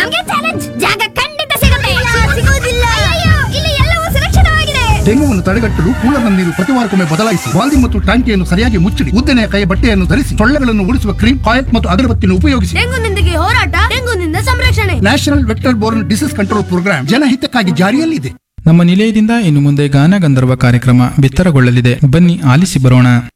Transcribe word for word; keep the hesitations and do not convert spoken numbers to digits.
ನಮಗೆ ಚಾಲೆಂಜ್ ಜಾಗ ಖಂಡಿತ ಸಿಗುತ್ತೆ. ಸಿಗೋದಿಲ್ಲ. ಇಲ್ಲಿ ಎಲ್ಲವೂ ಸುರಕ್ಷಿತವಾಗಿದೆ. ಡೆಂಗುವನ್ನು ತಡೆಗಟ್ಟಲು ಕೂಲರ್ನ ನೀರು ಪ್ರತಿವಾರಕ್ಕೊಮ್ಮೆ ಬದಲಾಯಿಸಿ. ವಾಲ್ದಿ ಮತ್ತು ಟಾಂಕಿಯನ್ನು ಸರಿಯಾಗಿ ಮುಚ್ಚಿಡಿ. ಉದ್ದನೆಯ ಕೈ ಬಟ್ಟೆಯನ್ನು ಧರಿಸಿ. ಸೊಳ್ಳೆಗಳನ್ನು ಓಡಿಸುವ ಕ್ರೀಮ್, ಕಾಯಕ್ ಮತ್ತು ಅಗರಬತ್ತಿಯನ್ನು ಉಪಯೋಗಿಸಿ. ಡೆಂಗುನೊಂದಿಗೆ ಹೋರಾಟ, ಡೆಂಗುನಿಂದ ಸಂರಕ್ಷಣೆ. National vector born disease control program ಜನಹಿತಕ್ಕಾಗಿ ಜಾರಿಯಲ್ಲಿದೆ. ನಮ್ಮ ನಿಲಯದಿಂದ ಇನ್ನು ಮುಂದೆ ಗಾನ ಗಂಧರ್ವ ಕಾರ್ಯಕ್ರಮ ಬಿತ್ತರಗೊಳ್ಳಲಿದೆ. ಬನ್ನಿ ಆಲಿಸಿ ಬರೋಣ.